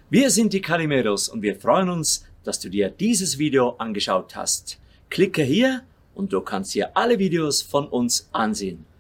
Wir sind die Calimeros und wir freuen uns, dass du dir dieses Video angeschaut hast. Klicke hier und du kannst dir alle Videos von uns ansehen.